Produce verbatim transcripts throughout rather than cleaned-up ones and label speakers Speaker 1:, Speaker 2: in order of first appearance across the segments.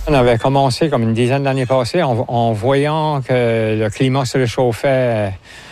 Speaker 1: On avait commencé comme une dizaine d'années passées en, en voyant que le climat se réchauffait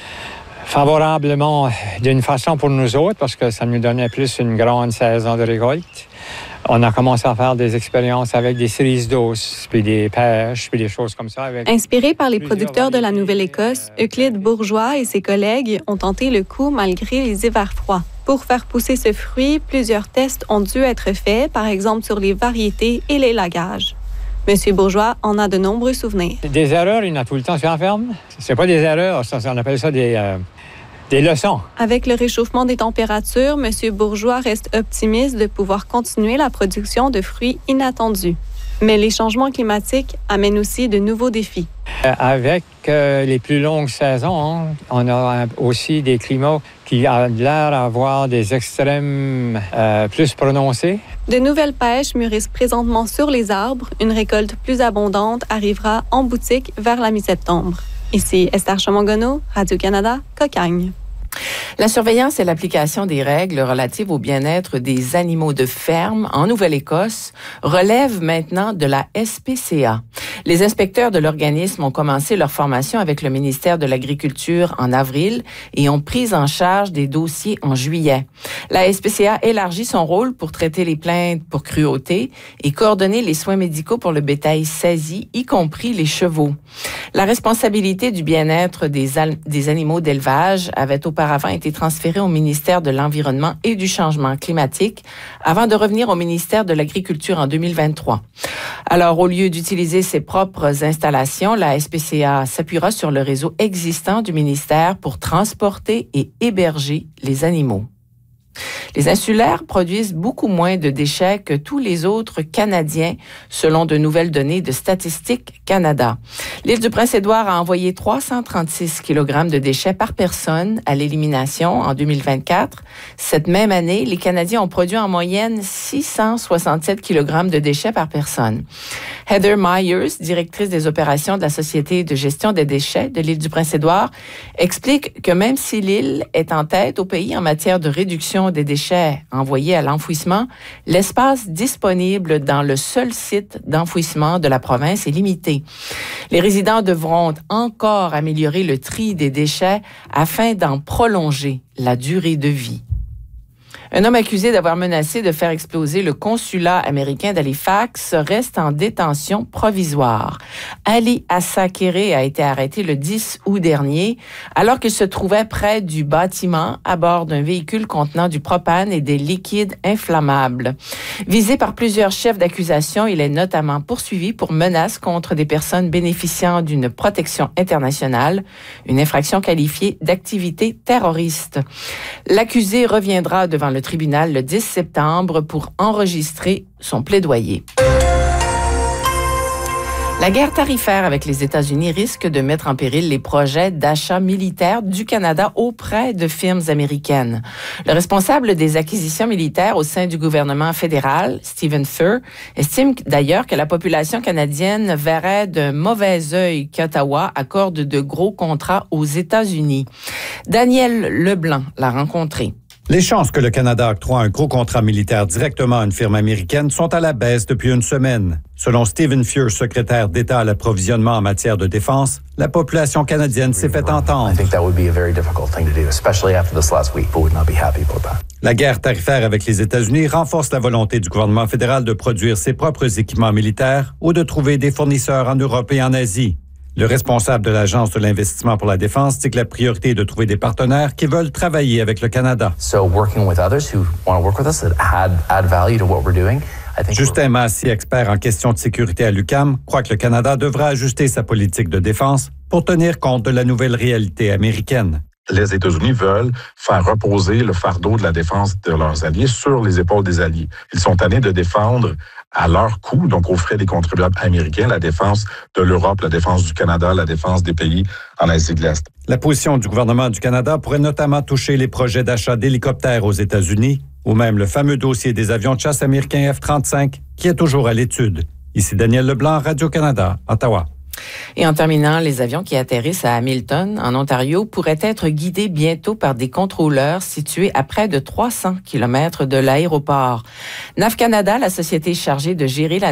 Speaker 1: favorablement d'une façon pour nous autres parce que ça nous donnait plus une grande saison de récolte. On a commencé à faire des expériences avec des cerises douces, puis des pêches, puis des choses comme ça. Avec
Speaker 2: Inspiré par les producteurs de la Nouvelle-Écosse, Euclide Bourgeois et ses collègues ont tenté le coup malgré les hivers froids. Pour faire pousser ce fruit, plusieurs tests ont dû être faits, par exemple sur les variétés et les lagages. Monsieur Bourgeois en a de nombreux souvenirs.
Speaker 1: Des erreurs, il y en a tout le temps sur la ferme. C'est pas des erreurs, ça, on appelle ça des... Euh... Des leçons.
Speaker 2: Avec le réchauffement des températures, M. Bourgeois reste optimiste de pouvoir continuer la production de fruits inattendus. Mais les changements climatiques amènent aussi de nouveaux défis.
Speaker 1: Euh, avec euh, les plus longues saisons, hein, on a aussi des climats qui ont l'air d'avoir des extrêmes euh, plus prononcés.
Speaker 2: De nouvelles pêches mûrissent présentement sur les arbres. Une récolte plus abondante arrivera en boutique vers la mi-septembre. Ici Esther Chamongono, Radio-Canada, Cocagne.
Speaker 3: La surveillance et l'application des règles relatives au bien-être des animaux de ferme en Nouvelle-Écosse relèvent maintenant de la S P C A. Les inspecteurs de l'organisme ont commencé leur formation avec le ministère de l'Agriculture en avril et ont pris en charge des dossiers en juillet. La S P C A élargit son rôle pour traiter les plaintes pour cruauté et coordonner les soins médicaux pour le bétail saisi, y compris les chevaux. La responsabilité du bien-être des, al- des animaux d'élevage avait auparavant été transférée au ministère de l'Environnement et du Changement climatique avant de revenir au ministère de l'Agriculture en deux mille vingt-trois. Alors, au lieu d'utiliser ses propres installations, la S P C A s'appuiera sur le réseau existant du ministère pour transporter et héberger les animaux. Les insulaires produisent beaucoup moins de déchets que tous les autres Canadiens, selon de nouvelles données de Statistique Canada. L'île du Prince-Édouard a envoyé trois cent trente-six kilogrammes de déchets par personne à l'élimination en deux mille vingt-quatre. Cette même année, les Canadiens ont produit en moyenne six cent soixante-sept kilogrammes de déchets par personne. Heather Myers, directrice des opérations de la Société de gestion des déchets de l'île du Prince-Édouard, explique que même si l'île est en tête au pays en matière de réduction des déchets envoyés à l'enfouissement, l'espace disponible dans le seul site d'enfouissement de la province est limité. Les résidents devront encore améliorer le tri des déchets afin d'en prolonger la durée de vie. Un homme accusé d'avoir menacé de faire exploser le consulat américain d'Halifax reste en détention provisoire. Ali Assa-Kéré a été arrêté le dix août dernier alors qu'il se trouvait près du bâtiment à bord d'un véhicule contenant du propane et des liquides inflammables. Visé par plusieurs chefs d'accusation, il est notamment poursuivi pour menaces contre des personnes bénéficiant d'une protection internationale, une infraction qualifiée d'activité terroriste. L'accusé reviendra devant le tribunal le dix septembre pour enregistrer son plaidoyer. La guerre tarifaire avec les États-Unis risque de mettre en péril les projets d'achat militaire du Canada auprès de firmes américaines. Le responsable des acquisitions militaires au sein du gouvernement fédéral, Stephen Furr, estime d'ailleurs que la population canadienne verrait d'un mauvais œil qu'Ottawa accorde de gros contrats aux États-Unis. Daniel Leblanc l'a rencontré.
Speaker 4: Les chances que le Canada octroie un gros contrat militaire directement à une firme américaine sont à la baisse depuis une semaine. Selon Stephen Furr, secrétaire d'État à l'approvisionnement en matière de défense, la population canadienne s'est fait entendre. La guerre tarifaire avec les États-Unis renforce la volonté du gouvernement fédéral de produire ses propres équipements militaires ou de trouver des fournisseurs en Europe et en Asie. Le responsable de l'Agence de l'investissement pour la défense dit que la priorité est de trouver des partenaires qui veulent travailler avec le Canada. Justin Massy, expert en questions de sécurité à l'U Q A M, croit que le Canada devra ajuster sa politique de défense pour tenir compte de la nouvelle réalité américaine.
Speaker 5: Les États-Unis veulent faire reposer le fardeau de la défense de leurs alliés sur les épaules des alliés. Ils sont tannés de défendre à leur coût, donc aux frais des contribuables américains, la défense de l'Europe, la défense du Canada, la défense des pays en Asie de l'Est.
Speaker 4: La position du gouvernement du Canada pourrait notamment toucher les projets d'achat d'hélicoptères aux États-Unis ou même le fameux dossier des avions de chasse américains F trente-cinq qui est toujours à l'étude. Ici Daniel Leblanc, Radio-Canada, Ottawa.
Speaker 3: Et en terminant, les avions qui atterrissent à Hamilton, en Ontario, pourraient être guidés bientôt par des contrôleurs situés à près de trois cents kilomètres de l'aéroport. N A V Canada, la société chargée de gérer la